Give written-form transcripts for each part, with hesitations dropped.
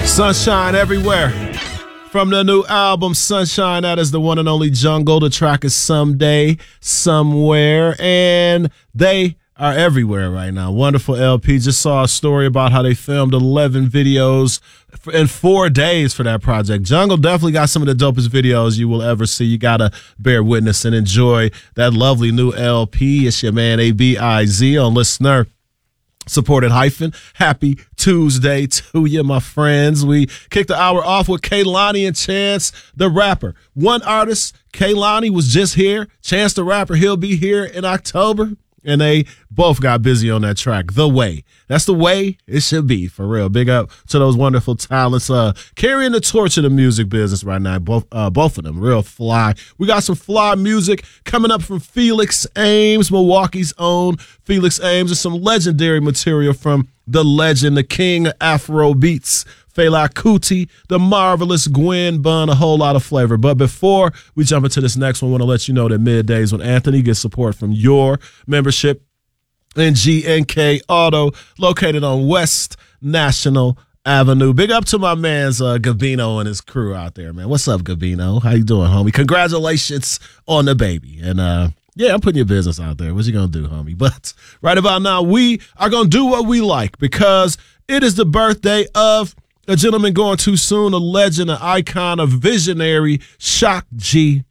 Sunshine everywhere. From the new album, Sunshine, that is the one and only Jungle. The track is Someday, Somewhere, and they are everywhere right now. Wonderful LP. Just saw a story about how they filmed 11 videos in 4 days for that project. Jungle definitely got some of the dopest videos you will ever see. You got to bear witness and enjoy that lovely new LP. It's your man ABIZ on Listener Supported Hyphen. Happy Tuesday to you, my friends. We kicked the hour off with Kehlani and Chance the Rapper. One artist, Kehlani, was just here. Chance the Rapper, he'll be here in October. And they both got busy on that track. The Way. That's the way it should be, for real. Big up to those wonderful talents carrying the torch of the music business right now. Both of them, real fly. We got some fly music coming up from Felix Ames, Milwaukee's own Felix Ames, and some legendary material from the legend, the king of Afro beats, Fela Kuti, the marvelous Gwen Bunn, a whole lot of flavor. But before we jump into this next one, I want to let you know that middays when Anthony gets support from your membership in GNK Auto, located on West National Avenue. Big up to my man's Gabino and his crew out there, man. What's up, Gabino? How you doing, homie? Congratulations on the baby. And yeah, I'm putting your business out there. What you going to do, homie? But right about now, we are going to do what we like because it is the birthday of a gentleman going too soon, a legend, an icon, a visionary, Shock G,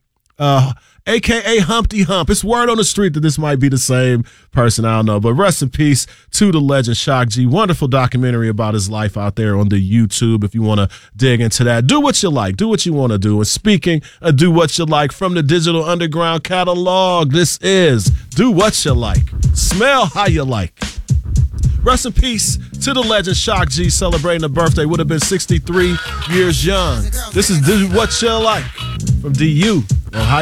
a.k.a. Humpty Hump. It's word on the street that this might be the same person. I don't know. But rest in peace to the legend, Shock G. Wonderful documentary about his life out there on the YouTube if you want to dig into that. Do what you like. Do what you want to do. And speaking of do what you like, from the Digital Underground catalog, this is Do What You Like. Smell how you like. Rest in peace to the legend Shock G, celebrating a birthday. Would have been 63 years young. This is Do What You Like from DU on